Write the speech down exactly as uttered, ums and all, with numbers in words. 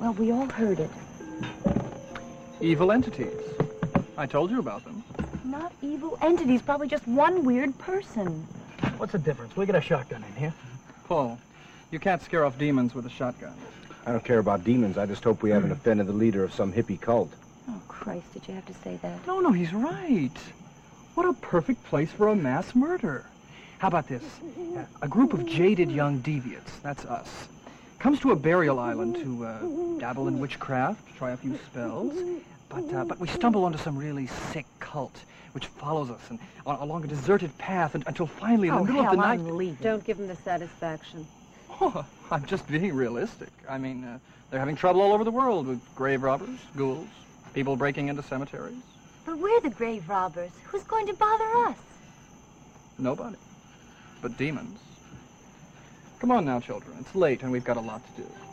Well, we all heard it. Evil entities. I told you about them. Not evil entities, probably just one weird person. What's the difference? We got a shotgun in here. Paul, you can't scare off demons with a shotgun. I don't care about demons. I just hope we haven't offended the leader of some hippie cult. Oh, Christ, did you have to say that? No, no, he's right. What a perfect place for a mass murder. How about this? A group of jaded young deviants, that's us, comes to a burial island to uh, dabble in witchcraft, try a few spells, but uh, but we stumble onto some really sick cult which follows us and, uh, along a deserted path and, until finally in oh, the middle hell, of the night... I'm leaving. Don't give him the satisfaction. Oh, I'm just being realistic. I mean, uh, they're having trouble all over the world with grave robbers, ghouls, people breaking into cemeteries. But we're the grave robbers. Who's going to bother us? Nobody. But demons. Come on now, children. It's late and we've got a lot to do.